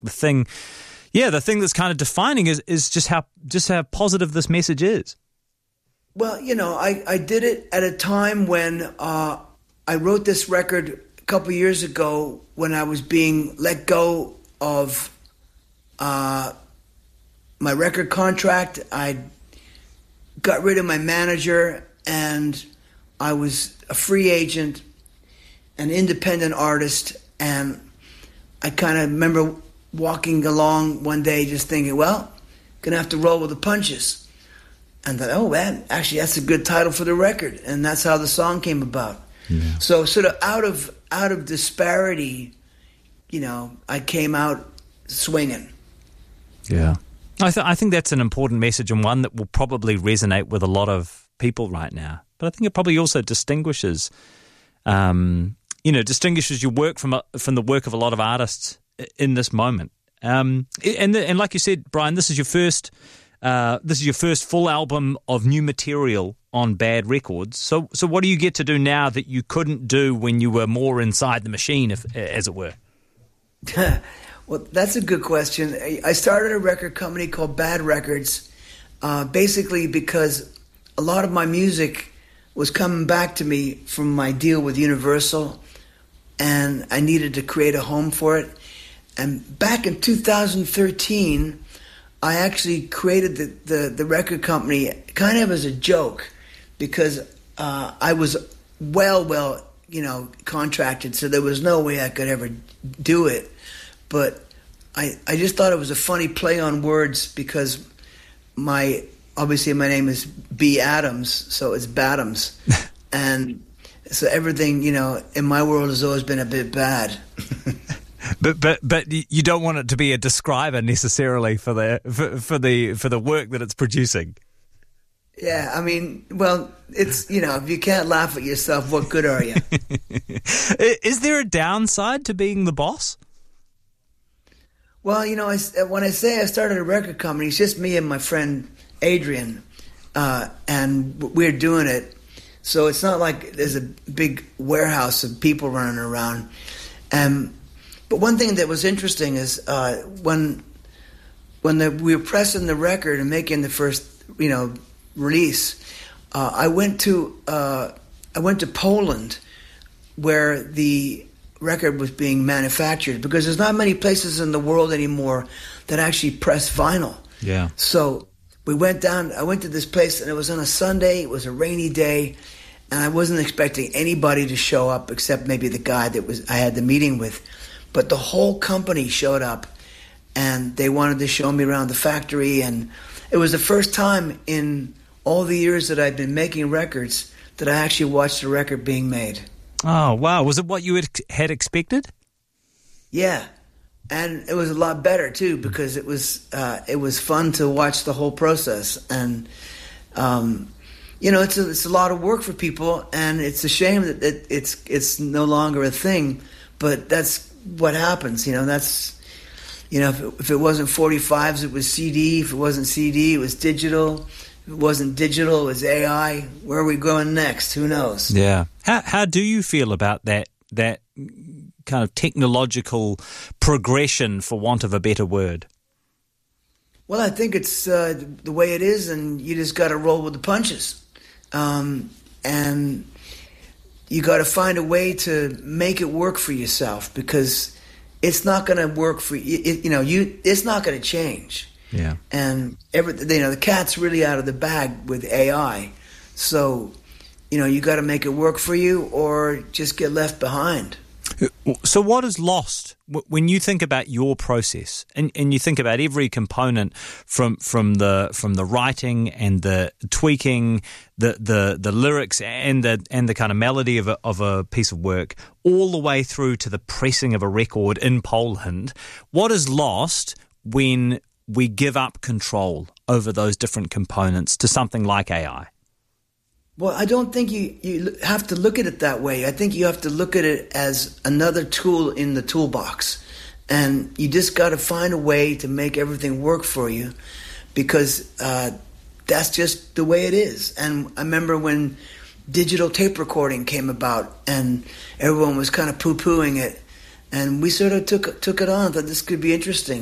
the thing that's kind of defining is just how positive this message is. Well, I did it at a time when I wrote this record a couple years ago when I was being let go of my record contract. I got rid of my manager, and I was a free agent, an independent artist, and I kind of remember walking along one day just thinking, well, gonna have to roll with the punches. And thought, oh man, actually that's a good title for the record. And that's how the song came about. Yeah. So sort of out of disparity, I came out swinging. Yeah. I think that's an important message, and one that will probably resonate with a lot of people right now. But I think it probably also distinguishes your work from the work of a lot of artists in this moment. And like you said, Brian, this is your first full album of new material on Bad Records. So what do you get to do now that you couldn't do when you were more inside the machine, as it were? Well, that's a good question. I started a record company called Bad Records, basically because a lot of my music was coming back to me from my deal with Universal, and I needed to create a home for it. And back in 2013, I actually created the record company kind of as a joke, because I was well contracted, so there was no way I could ever do it. But I just thought it was a funny play on words, because obviously my name is B. Adams, so it's Badams. And so everything, in my world has always been a bit bad. But you don't want it to be a describer necessarily for the work that it's producing. Yeah, I mean, well, it's, if you can't laugh at yourself, what good are you? Is there a downside to being the boss? Well, when I say I started a record company, it's just me and my friend Adrian, and we're doing it. So it's not like there's a big warehouse of people running around. But one thing that was interesting is when we were pressing the record and making the first, release, I went to Poland, where the record was being manufactured, because there's not many places in the world anymore that actually press vinyl. Yeah. So we went down. I went to this place, and it was on a Sunday. It was a rainy day, and I wasn't expecting anybody to show up except maybe the guy I had the meeting with. But the whole company showed up, and they wanted to show me around the factory. And it was the first time in all the years that I'd been making records that I actually watched a record being made. Oh, wow. Was it what you had expected? Yeah. And it was a lot better, too, because it was fun to watch the whole process. And, it's a lot of work for people, and it's a shame that it's no longer a thing. But that's what happens, that's, if it wasn't 45s, it was CD. If it wasn't CD, it was digital. If it wasn't digital, it was AI. Where are we going next? Who knows? Yeah. How do you feel about that kind of technological progression, for want of a better word? Well, I think it's the way it is, and you just got to roll with the punches. And you got to find a way to make it work for yourself, because it's not going to work for you. It's not going to change. Yeah. And the cat's really out of the bag with AI. So, you got to make it work for you, or just get left behind. So what is lost when you think about your process, and you think about every component from the writing and the tweaking, the lyrics and the kind of melody of a piece of work, all the way through to the pressing of a record in Poland? What is lost when we give up control over those different components to something like AI? Well, I don't think you have to look at it that way. I think you have to look at it as another tool in the toolbox. And you just got to find a way to make everything work for you, because that's just the way it is. And I remember when digital tape recording came about and everyone was kind of poo-pooing it. And we sort of took it on. Thought this could be interesting.